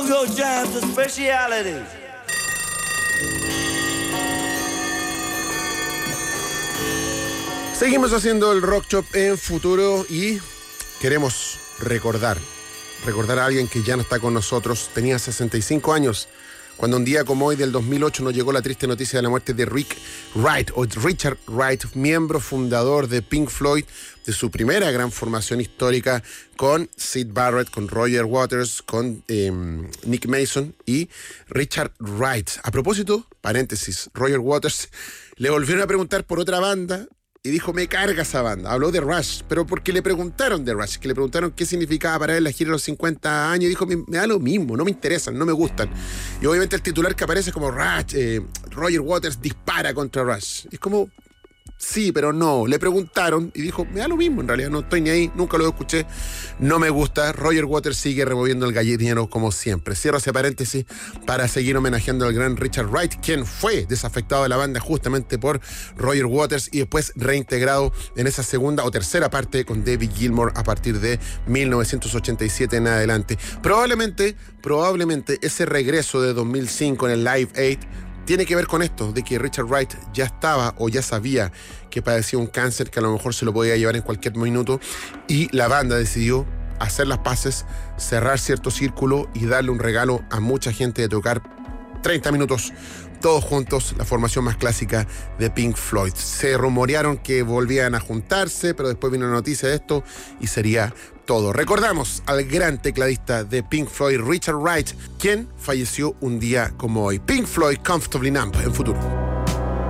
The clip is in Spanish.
bongo jam's a speciality. Seguimos haciendo el Rock Shop en Futuro y queremos recordar a alguien que ya no está con nosotros. Tenía 65 años cuando un día como hoy del 2008 nos llegó la triste noticia de la muerte de Rick Wright, o Richard Wright, miembro fundador de Pink Floyd, de su primera gran formación histórica con Syd Barrett, con Roger Waters, con Nick Mason y Richard Wright. A propósito, paréntesis, Roger Waters le volvieron a preguntar por otra banda y dijo, me carga esa banda. Habló de Rush, pero porque le preguntaron de Rush, que le preguntaron qué significaba para él la gira de los 50 años, y dijo, me da lo mismo, no me interesan, no me gustan. Y obviamente el titular que aparece como Rush, Roger Waters dispara contra Rush. Es como, sí, pero no. Le preguntaron y dijo, me da lo mismo, en realidad no estoy ni ahí, nunca lo escuché, no me gusta. Roger Waters sigue removiendo el gallinero como siempre. Cierro ese paréntesis para seguir homenajeando al gran Richard Wright, quien fue desafectado de la banda justamente por Roger Waters y después reintegrado en esa segunda o tercera parte con David Gilmour a partir de 1987 en adelante. Probablemente ese regreso de 2005 en el Live Aid tiene que ver con esto, de que Richard Wright ya estaba o ya sabía que padecía un cáncer que a lo mejor se lo podía llevar en cualquier minuto, y la banda decidió hacer las paces, cerrar cierto círculo y darle un regalo a mucha gente de tocar 30 minutos todos juntos, la formación más clásica de Pink Floyd. Se rumorearon que volvían a juntarse, pero después vino una noticia de esto y sería todo. Recordamos al gran tecladista de Pink Floyd, Richard Wright, quien falleció un día como hoy. Pink Floyd, Comfortably Numb, en Futuro.